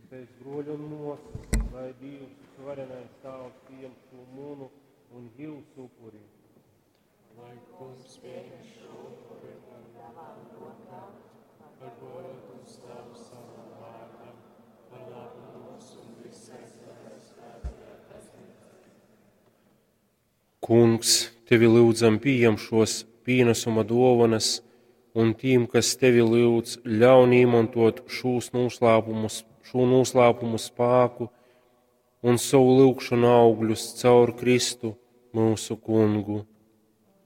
Tevis groļu un mosas, lai Dievs varenais tēvs pieņem šo mūnu un Jīvs upuri. Lai kungs pieņem šo upuri un tavā rokā, par godu uz tavu savu vārdam, par labu mūsu un visai savai svētajai baznīcai. Kungs, tevi lūdzam pieņem šos pienesuma dāvanas, un tiem, kas tevi lūdz, ļauj izmantot šo noslēpumu spēku un savu lūgšanu augļus caur Kristu mūsu Kungu.